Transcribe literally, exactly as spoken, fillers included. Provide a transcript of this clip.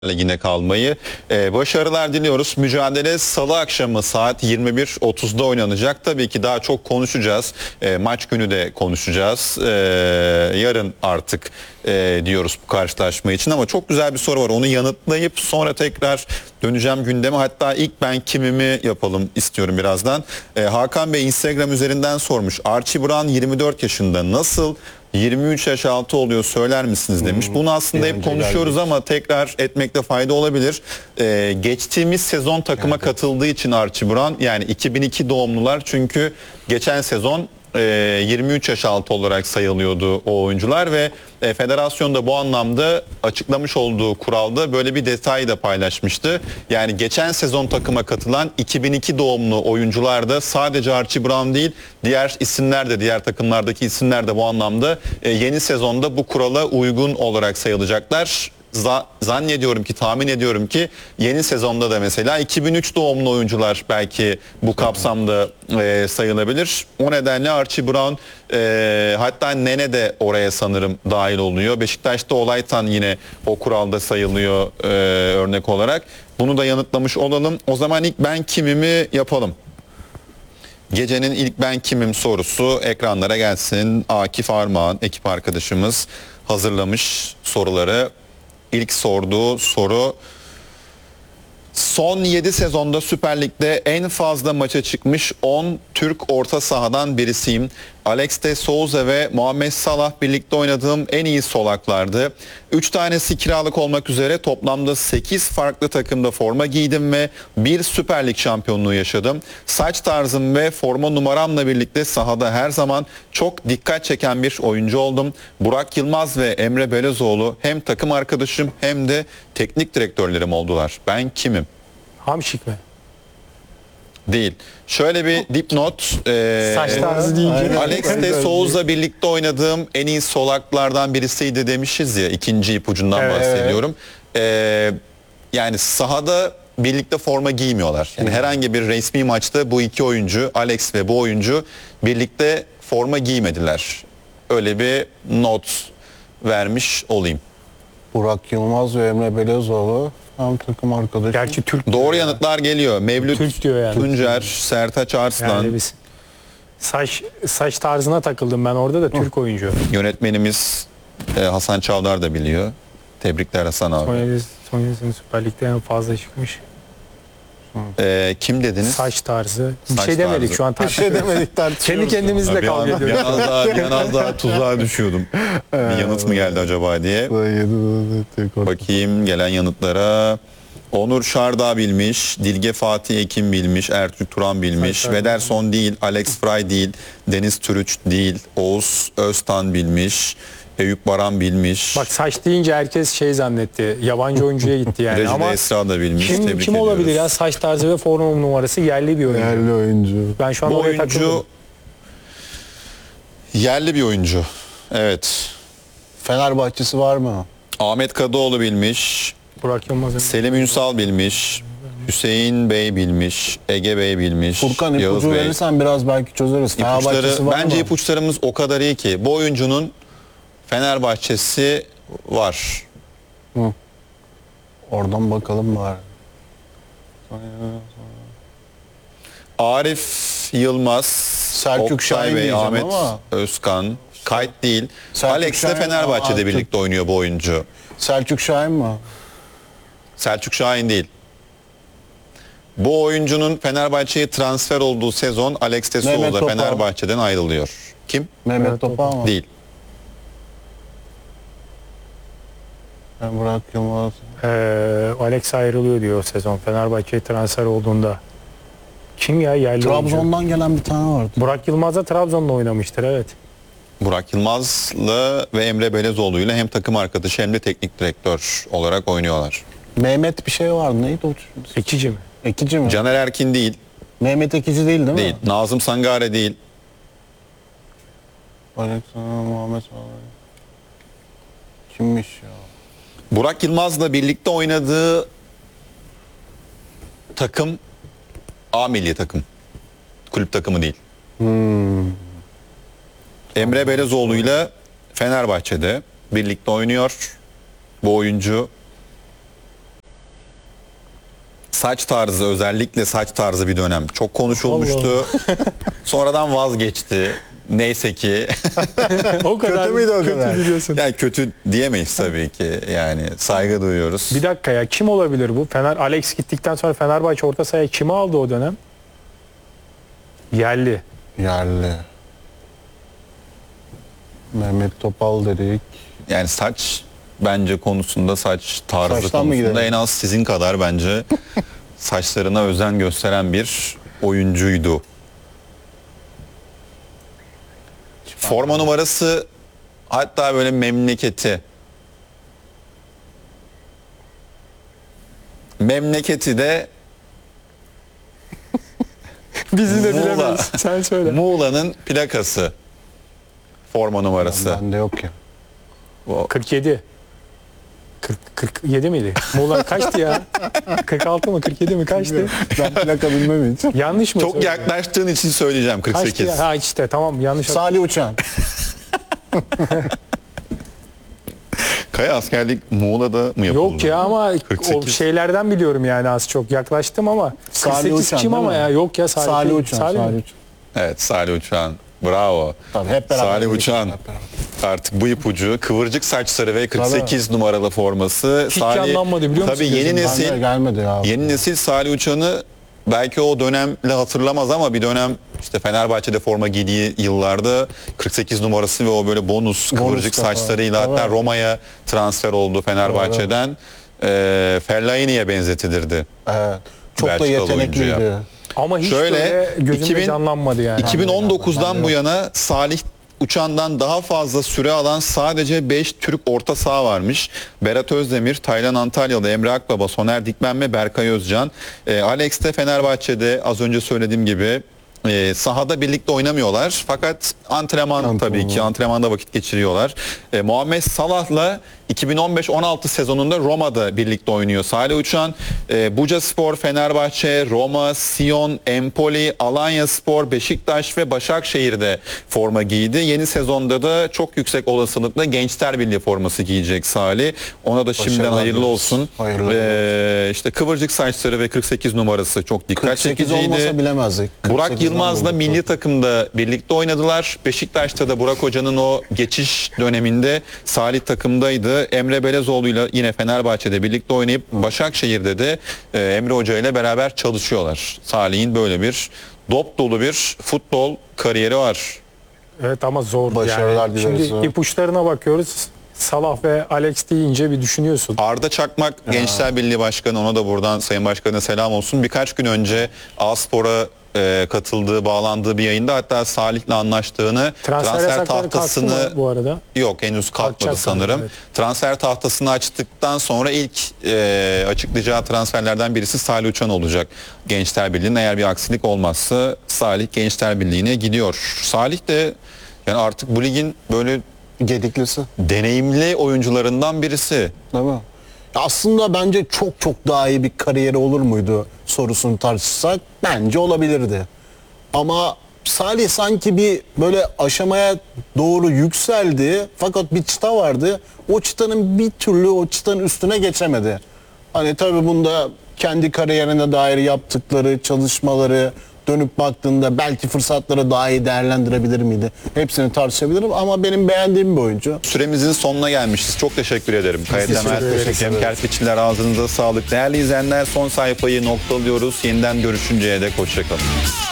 Ligi'ne kalmayı. Ee, başarılar diliyoruz. Mücadele Salı akşamı saat yirmi bir otuzda oynanacak. Tabii ki daha çok konuşacağız. Ee, maç günü de konuşacağız. Ee, yarın artık e, diyoruz bu karşılaşma için, ama çok güzel bir soru var. Onu yanıtlayıp sonra tekrar döneceğim gündeme. Hatta ilk ben kimimi yapalım istiyorum birazdan. Ee, Hakan Bey Instagram üzerinden sormuş. Archie Brown yirmi dört yaşında. Nasıl yirmi üç yaş altı oluyor söyler misiniz demiş. Bunu aslında hep konuşuyoruz ama tekrar etmekte fayda olabilir. Ee, geçtiğimiz sezon takıma evet. katıldığı için Archie Brown, yani iki bin iki doğumlular, çünkü geçen sezon e, yirmi üç yaş altı olarak sayılıyordu o oyuncular ve e, federasyon da bu anlamda açıklamış olduğu kuralda böyle bir detayı da paylaşmıştı. Yani geçen sezon takıma katılan iki bin iki doğumlu oyuncular da sadece Archie Brown değil, diğer isimler de, diğer takımlardaki isimler de bu anlamda e, yeni sezonda bu kurala uygun olarak sayılacaklar. Zannediyorum ki, tahmin ediyorum ki yeni sezonda da mesela iki bin üç doğumlu oyuncular belki bu kapsamda e, sayılabilir. O nedenle Archie Brown, e, hatta Nene de oraya sanırım dahil oluyor. Beşiktaş'ta Olaytan yine o kuralda sayılıyor e, örnek olarak. Bunu da yanıtlamış olalım. O zaman ilk ben kimimi yapalım. Gecenin ilk ben kimim sorusu ekranlara gelsin. Akif Armağan ekip arkadaşımız hazırlamış soruları. İlk sorduğu soru: son yedi sezonda Süper Lig'de en fazla maça çıkmış on Türk orta sahadan birisiyim. Alex de Souza ve Muhammed Salah birlikte oynadığım en iyi solaklardı. üç tanesi kiralık olmak üzere toplamda sekiz farklı takımda forma giydim ve bir Süper Lig şampiyonluğu yaşadım. Saç tarzım ve forma numaramla birlikte sahada her zaman çok dikkat çeken bir oyuncu oldum. Burak Yılmaz ve Emre Belözoğlu hem takım arkadaşım hem de teknik direktörlerim oldular. Ben kimim? Hamşik mi? Değil. Şöyle bir dipnot. E, Saç tarzı deyince. Alex de Souza birlikte oynadığım en iyi solaklardan birisiydi demişiz ya. İkinci ipucundan evet. bahsediyorum. E, yani sahada birlikte forma giymiyorlar. Yani herhangi bir resmi maçta bu iki oyuncu, Alex ve bu oyuncu, birlikte forma giymediler. Öyle bir not vermiş olayım. Burak Yılmaz ve Emre Belözoğlu tam takım arkadaşı. Gerçi Türk. Doğru yanıtlar geliyor. Mevlüt Türk diyor yani. Tuncer, Sertaç Arslan. Yani biz saç saç tarzına takıldım ben orada da Türk oyuncu. Yönetmenimiz e, Hasan Çavdar da biliyor. Tebrikler Hasan abi. Sonya'nın Süper Lig'de en fazla çıkmış. E, kim dediniz? Saç tarzı. Bir Saç şey demedik tarzı. şu an. Bir şey demedik, tartışıyoruz. Kendi kendimizle kavga ediyoruz. Bir an daha, bir an daha tuzağa düşüyordum. Bir yanıt mı geldi acaba diye. Bakayım gelen yanıtlara. Onur Şardağ bilmiş, Dilge Fatih Ekim bilmiş, Ertürk Turan bilmiş, Vederson değil, Alex Fry değil, Deniz Türüç değil, Oğuz Öztan bilmiş, Eyüp Baran bilmiş. Bak saç deyince herkes şey zannetti, yabancı oyuncuya gitti yani. Recep ama Esra da bilmiş. Kim, Tebrik kim olabilir ediyoruz. ya, saç tarzı ve forma numarası yerli bir oyuncu. Yerli oyuncu. Ben şu an Bu oraya oyuncu takıldım. yerli bir oyuncu. Evet. Fenerbahçesi var mı? Ahmet Kadıoğlu bilmiş. Burak Yılmaz'ın. Selim Ünsal bilmiş. Hüseyin Bey bilmiş. Ege Bey bilmiş. Furkan Yağız ipucu Bey. verirsen biraz belki çözeriz. İpuçları, var bence mı? ipuçlarımız o kadar iyi ki. Bu oyuncunun Fenerbahçesi var. Hı. Oradan bakalım bari. Arif Yılmaz, Selçuk Oktay Şahin Bey, diyeceğim Ahmet ama. Özkan, Kayıt değil. Selçuk Alex de Şahin, Fenerbahçe'de aa, birlikte oynuyor bu oyuncu. Selçuk Şahin mi? Selçuk Şahin değil. Bu oyuncunun Fenerbahçe'ye transfer olduğu sezon Alex de Mehmet Souza Topal. Fenerbahçe'den ayrılıyor. Kim? Mehmet Evet, Topal mı? Değil. Ben Burak Yılmaz. Ee, Alex ayrılıyor diyor o sezon. Fenerbahçe'ye transfer olduğunda. Kim ya yerli oyuncu? Trabzon'dan gelen bir tane vardı. Burak Yılmaz da Trabzon'da oynamıştır, evet. Burak Yılmaz'la ve Emre Belezoğlu'yla hem takım arkadaşı hem de teknik direktör olarak oynuyorlar. Mehmet bir şey vardı. Neydi o? Ekici mi? Ekici mi? Caner Erkin değil. Mehmet Ekici değil değil mi? Değil. Nazım Sangare değil. Alexander Muhammed Salah. Kimmiş ya? Burak Yılmaz'la birlikte oynadığı takım A milli takım. Kulüp takımı değil. Hmm. Emre Belezoğlu'yla Fenerbahçe'de birlikte oynuyor. Bu oyuncu saç tarzı, özellikle saç tarzı bir dönem çok konuşulmuştu. Sonradan vazgeçti. Neyse ki. O kadar Kötü müydü o kadar? diyorsun. Yani kötü diyemeyiz tabii ki. Yani saygı duyuyoruz. Bir dakika ya, kim olabilir bu? Fener Alex gittikten sonra Fenerbahçe orta sahaya kimi aldı o dönem? Yerli. Yerli. Mehmet Topal dedik. Yani saç bence konusunda, saç tarzı Saçtan mı konusunda gidelim? en az sizin kadar bence saçlarına özen gösteren bir oyuncuydu. Forma numarası, hatta böyle memleketi. Memleketi de Bizi de Muğla. bilemeyiz. Sen söyle. Muğla'nın plakası. Forma numarası. Bende yok ki. O- kırk yedi. kırk, kırk yedi miydi? Muğla kaçtı ya? kırk altı mı kırk yedi mi kaçtı? Ben plaka bilmem için. Yanlış mı? Çok söyledim? yaklaştığın için söyleyeceğim kırk Kaçtı sekiz. ya? Ha işte tamam, yanlış. Salih Uçan. Kaya askerlik Muğla'da mı yapıldı? Yok ya, ama kırk o sekiz. şeylerden biliyorum yani, az çok yaklaştım ama Salih kırk sekiz Uçan kim değil ama mi? ya, yok ya Salih, Salih değil. Uçan. Salih mi? Salih Uçan. Evet, Salih Uçan. Bravo. Tabii hep beraber. Salih gittik. Uçan. Hep beraber. Artık bu ipucu, kıvırcık saçları ve kırk sekiz numaralı forması. Hiç canlanmadı biliyor musun Tabii yeni gözümde? nesil, Bende gelmedi ya. yeni nesil Salih Uçan'ı belki o dönemle hatırlamaz ama bir dönem işte Fenerbahçe'de forma giydiği yıllarda kırk sekiz numarası ve o böyle bonus kıvırcık kafa. saçlarıyla hatta Evet. Roma'ya transfer oldu Fenerbahçe'den. Ee, Fellaini'ye benzetilirdi. Evet. Çok da Belçikalı yetenekliydi. oyuncuya. Ama hiç Şöyle, böyle gözümde iki bin canlanmadı yani. iki bin on dokuzdan Ben de bu yok. yana Salih Uçan'dan daha fazla süre alan sadece beş Türk orta saha varmış. Berat Özdemir, Taylan Antalyalı, Emre Akbaba, Soner Dikmen ve Berkay Özcan. E, Alex de Fenerbahçe'de az önce söylediğim gibi e, sahada birlikte oynamıyorlar. Fakat antrenman Antrenman. tabii ki antrenmanda vakit geçiriyorlar. E, Muhammed Salah'la iki bin on beş on altı sezonunda Roma'da birlikte oynuyor Salih Uçan. E, Bucaspor, Fenerbahçe, Roma, Sion, Empoli, Alanyaspor, Beşiktaş ve Başakşehir'de forma giydi. Yeni sezonda da çok yüksek olasılıkla Gençler Birliği forması giyecek Salih. Ona da şimdiden Başarılar hayırlı diliyoruz. olsun. Hayırlı E, işte kıvırcık saçları ve kırk sekiz numarası çok dikkat kırk sekiz çekiciydi. olmasa bilemezdik. Burak kırk sekizden Yılmaz'la bulduk. milli takımda birlikte oynadılar. Beşiktaş'ta da Burak Hoca'nın o geçiş döneminde Salih takımdaydı. Emre Belezoğlu'yla yine Fenerbahçe'de birlikte oynayıp Başakşehir'de de e, Emre Hoca ile beraber çalışıyorlar. Salih'in böyle bir dop dolu bir futbol kariyeri var. Evet ama zor Başarılar yani. dileriz. Şimdi ipuçlarına bakıyoruz. Salah ve Alex deyince bir düşünüyorsun. Arda Çakmak Gençler Birliği Başkanı, ona da buradan Sayın Başkan'a selam olsun. Birkaç gün önce A-Spor'a e, katıldığı, bağlandığı bir yayında hatta Salih'le anlaştığını, Transfer, transfer yasakları kalktı tahtasını mı bu arada? yok henüz kalkmadı Kalkacak sanırım. sanırım, evet. Transfer tahtasını açtıktan sonra ilk e, açıklayacağı transferlerden birisi Salih Uçan olacak Gençler Birliği'nin. Eğer bir aksilik olmazsa Salih Gençler Birliği'ne gidiyor. Salih de yani artık bu ligin böyle Gediklisi. deneyimli oyuncularından birisi. Değil mi? Ya aslında bence çok çok daha iyi bir kariyeri olur muydu sorusunu tartışsak bence olabilirdi. Ama Salih sanki bir böyle aşamaya doğru yükseldi fakat bir çıta vardı. O çıtanın bir türlü o çıtanın üstüne geçemedi. Hani tabii bunda kendi kariyerine dair yaptıkları çalışmaları dönüp baktığında belki fırsatları daha iyi değerlendirebilir miydi? Hepsini tartışabilirim ama benim beğendiğim bir oyuncu. Süremizin sonuna gelmişiz. Çok teşekkür ederim. Kaya Temel, ederiz. Cem Kerpiçliler, ağzınıza sağlık. Değerli izleyenler, son sayfayı noktalıyoruz. Yeniden görüşünceye dek hoşçakalın.